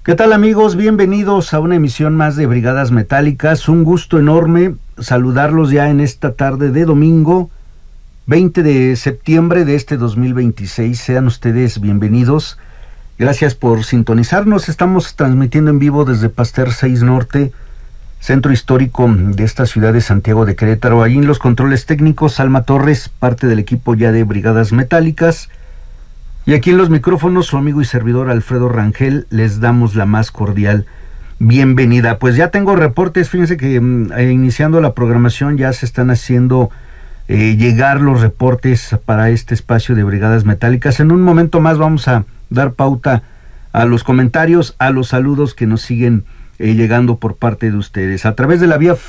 ¿Qué tal, amigos? Bienvenidos a una emisión más de Brigadas Metálicas. Un gusto enorme saludarlos ya en esta tarde de domingo 20 de septiembre de este 2026. Sean ustedes bienvenidos. Gracias por sintonizarnos. Estamos transmitiendo en vivo desde Pasteur 6 Norte, centro histórico de esta ciudad de Santiago de Querétaro. Allí en los controles técnicos, Alma Torres, parte del equipo ya de Brigadas Metálicas. Y aquí en los micrófonos, su amigo y servidor Alfredo Rangel, les damos la más cordial bienvenida. Pues ya tengo reportes, fíjense que iniciando la programación ya se están haciendo llegar los reportes para este espacio de Brigadas Metálicas. En un momento más vamos a dar pauta a los comentarios, a los saludos que nos siguen llegando por parte de ustedes. A través de la vía